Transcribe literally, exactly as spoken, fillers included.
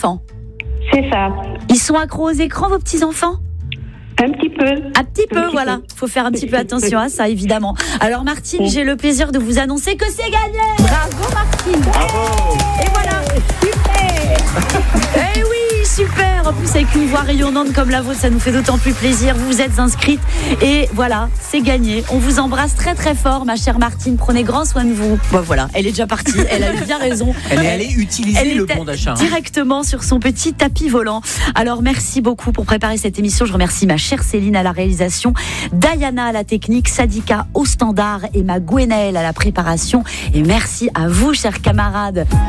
petits-enfants. C'est ça. Ils sont accros aux écrans, vos petits-enfants ? Un petit peu. Un petit peu, Un petit voilà. peu. Faut faire un petit peu attention à ça, évidemment. Alors, Martine, j'ai le plaisir de vous annoncer que c'est gagné. Bravo, Martine. Bravo. Et voilà. Eh oui, super. En plus, avec une voix rayonnante comme la vôtre, ça nous fait d'autant plus plaisir. Vous vous êtes inscrite et voilà, c'est gagné. On vous embrasse très très fort, ma chère Martine. Prenez grand soin de vous. Bon, voilà, elle est déjà partie. Elle a eu bien raison. Elle est allée utiliser Elle le était bon d'achat. hein. directement sur son petit tapis volant. Alors, merci beaucoup pour préparer cette émission. Je remercie ma chère Céline à la réalisation, Diana à la technique, Sadika au standard et ma Gwenaëlle à la préparation. Et merci à vous, chers camarades.